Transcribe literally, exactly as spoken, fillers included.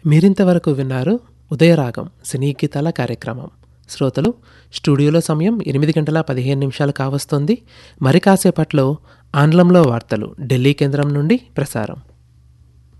మీరింతవరకు విన్నారు ఉదయరాగం సినీ గీతాల కార్యక్రమం. శ్రోతలు, స్టూడియోలో సమయం ఎనిమిది గంటల పదిహేను నిమిషాలు కావస్తుంది. మరి కాసేపట్లో ఆంగ్లంలో వార్తలు ఢిల్లీ కేంద్రం నుండి ప్రసారం.